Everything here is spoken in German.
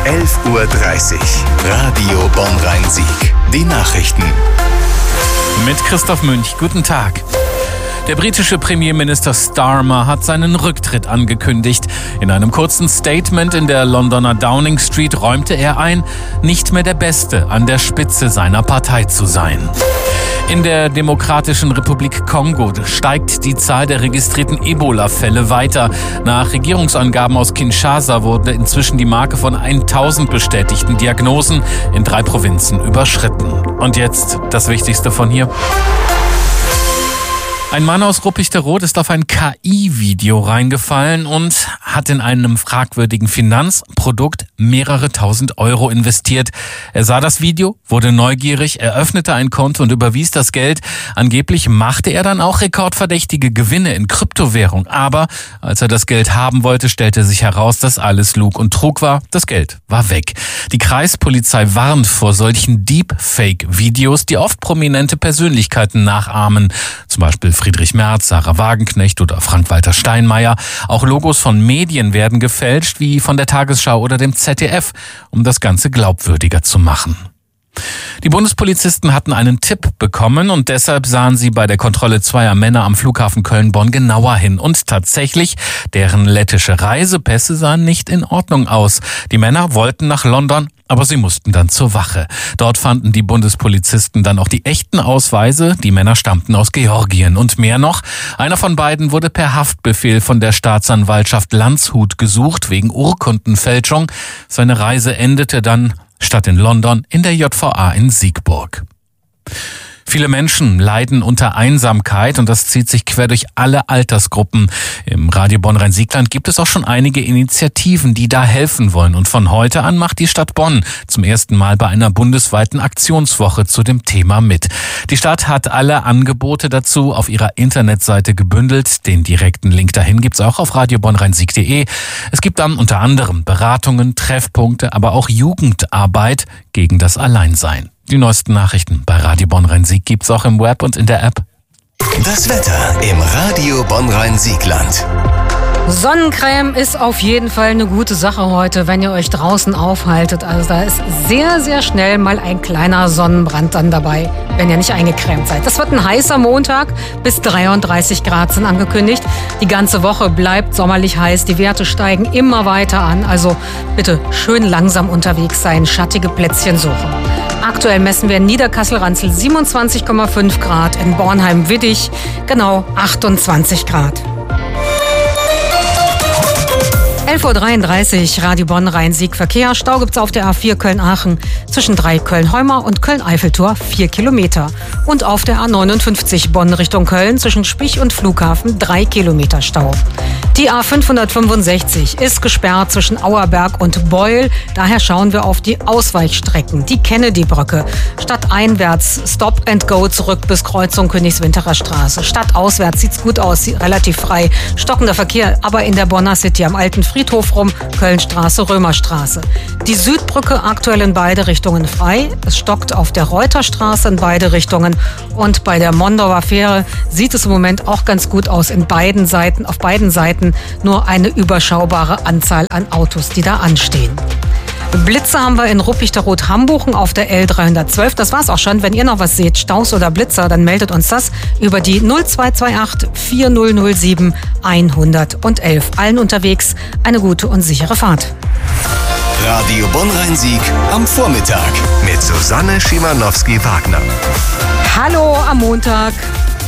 11:30 Uhr. Radio Bonn-Rhein-Sieg. Die Nachrichten. Mit Christoph Münch. Guten Tag. Der britische Premierminister Starmer hat seinen Rücktritt angekündigt. In einem kurzen Statement in der Londoner Downing Street räumte er ein, nicht mehr der Beste an der Spitze seiner Partei zu sein. In der Demokratischen Republik Kongo steigt die Zahl der registrierten Ebola-Fälle weiter. Nach Regierungsangaben aus Kinshasa wurde inzwischen die Marke von 1000 bestätigten Diagnosen in 3 Provinzen überschritten. Und jetzt das Wichtigste von hier. Ein Mann aus Ruppichteroth ist auf ein KI-Video reingefallen und hat in einem fragwürdigen Finanzprodukt mehrere tausend Euro investiert. Er sah das Video, wurde neugierig, eröffnete ein Konto und überwies das Geld. Angeblich machte er dann auch rekordverdächtige Gewinne in Kryptowährung. Aber als er das Geld haben wollte, stellte sich heraus, dass alles Lug und Trug war. Das Geld war weg. Die Kreispolizei warnt vor solchen Deepfake-Videos, die oft prominente Persönlichkeiten nachahmen. Zum Beispiel Friedrich Merz, Sarah Wagenknecht oder Frank-Walter Steinmeier. Auch Logos von Medien werden gefälscht, wie von der Tagesschau oder dem ZDF, um das Ganze glaubwürdiger zu machen. Die Bundespolizisten hatten einen Tipp bekommen und deshalb sahen sie bei der Kontrolle zweier Männer am Flughafen Köln-Bonn genauer hin. Und tatsächlich, deren lettische Reisepässe sahen nicht in Ordnung aus. Die Männer wollten nach London, aber sie mussten dann zur Wache. Dort fanden die Bundespolizisten dann auch die echten Ausweise. Die Männer stammten aus Georgien. Und mehr noch, einer von beiden wurde per Haftbefehl von der Staatsanwaltschaft Landshut gesucht wegen Urkundenfälschung. Seine Reise endete dann statt in London in der JVA in Siegburg. Viele Menschen leiden unter Einsamkeit und das zieht sich quer durch alle Altersgruppen. Im Radio Bonn-Rhein-Siegland gibt es auch schon einige Initiativen, die da helfen wollen. Und von heute an macht die Stadt Bonn zum ersten Mal bei einer bundesweiten Aktionswoche zu dem Thema mit. Die Stadt hat alle Angebote dazu auf ihrer Internetseite gebündelt. Den direkten Link dahin gibt's auch auf radiobonnrheinsieg.de. Es gibt dann unter anderem Beratungen, Treffpunkte, aber auch Jugendarbeit gegen das Alleinsein. Die neuesten Nachrichten bei Radio Bonn-Rhein-Sieg gibt's auch im Web und in der App. Das Wetter im Radio Bonn-Rhein-Siegland. Sonnencreme ist auf jeden Fall eine gute Sache heute, wenn ihr euch draußen aufhaltet. Also da ist sehr, sehr schnell mal ein kleiner Sonnenbrand dann dabei, wenn ihr nicht eingecremt seid. Das wird ein heißer Montag, bis 33 Grad sind angekündigt. Die ganze Woche bleibt sommerlich heiß, die Werte steigen immer weiter an. Also bitte schön langsam unterwegs sein, schattige Plätzchen suchen. Aktuell messen wir in Niederkassel-Ranzel 27,5 Grad, in Bornheim-Widdich genau 28 Grad. 11:33 Uhr, Radio Bonn-Rhein-Sieg Verkehr. Stau gibt's auf der A4 Köln-Aachen zwischen 3 Köln-Heumar und Köln-Eiffeltor 4 Kilometer. Und auf der A59 Bonn Richtung Köln zwischen Spich und Flughafen 3 Kilometer Stau. Die A565 ist gesperrt zwischen Auerberg und Beul. Daher schauen wir auf die Ausweichstrecken. Die Kennedy-Brücke. Stadteinwärts Stop and Go zurück bis Kreuzung Königswinterer Straße. Stadtauswärts sieht's gut aus, relativ frei. Stockender Verkehr, aber in der Bonner City am alten Friedhof rum, Kölnstraße, Römerstraße. Die Südbrücke aktuell in beide Richtungen frei. Es stockt auf der Reuterstraße in beide Richtungen. Und bei der Mondauer Fähre sieht es im Moment auch ganz gut aus auf beiden Seiten nur eine überschaubare Anzahl an Autos, die da anstehen. Blitze haben wir in Ruppichteroth-Hambuchen auf der L312. Das war's auch schon. Wenn ihr noch was seht, Staus oder Blitzer, dann meldet uns das über die 0228 4007 111. Allen unterwegs eine gute und sichere Fahrt. Radio Bonn-Rhein-Sieg am Vormittag mit Susanne Schimanowski-Wagner. Hallo am Montag.